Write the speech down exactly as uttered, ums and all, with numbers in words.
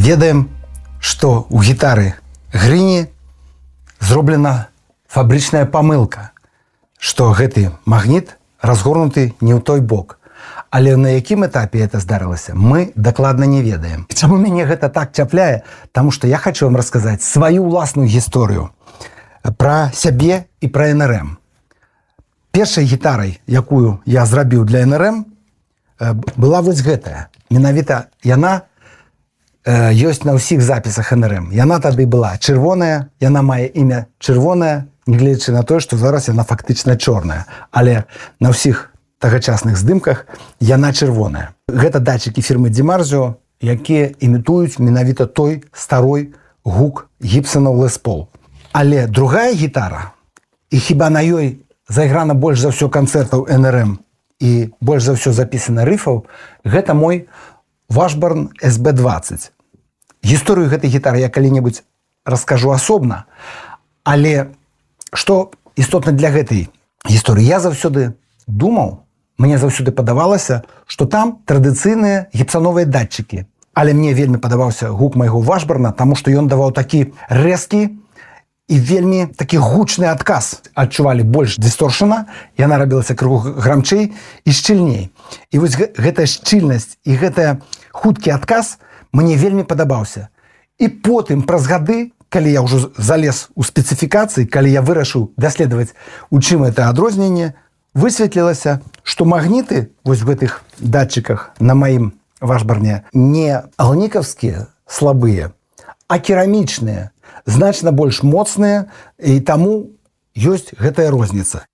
ведаем, што ў гітары Грыні зроблена фабрычная памылка, што гэты магніт разгорнуты не ў той бок. Але на якім этапе это здарылася, мы дакладна не ведаем. Чаму мяне гэта так чапляе? Таму што я хочу вам расказаць сваю ўласную гісторыю пра сябе і пра эн эр эм. Першай гітарай, якую я зрабіў для эн эр эм, была вось гэтая. Менавіта яна ёсць на ўсіх запісах эн эр эм. Яна тады была чырвоная, яна мае імя чырвоная, нягледзячы на тое, што зараз яна фактычна чорная. Але на ўсіх тагачасных здымках яна чырвоная. Гэта датчыкі фірмы Димарзио, якія імітуюць менавіта той старой гук Гібсонаў Лес Пол. Але другая гітара, і хіба на ёй зайграна больш за ўсё канцэртаў эн эр эм і больш за ўсё запісана рыфаў, гэта мой Washburn эс би двадцать. Гісторыю гэтай гітары я калі-небудзь раскажу асобна, але што істотна для гэтай гісторыі, я заўсёды думаў, мне заўсёды падавалася, што там традыцыйныя гіпсановыя датчыкі. Але мне вельмі падаваўся гук майго Washburn, таму што ён даваў такі рэзкі і вельмі такі гучны адказ. Адчувалі больш дысторшана, яна рабілася крыху грамчэй і шчыльней. І вось гэтая шчыльнасць і гэта хуткі адказ мне вельмі падабаўся. І потым праз гады, калі я ўжо залез у спецыфікацыі, калі я вырашыў даследаваць, у чым гэта адрозненне, высветлілася, што магніты вось в гэтых датчыках на маім Washburn не алнікаўскія слабыя, а керамічныя, значна больш моцныя, і таму ёсць гэтая розніца.